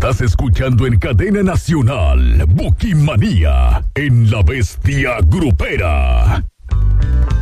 Estás escuchando en Cadena Nacional Bukimanía en La Bestia Grupera.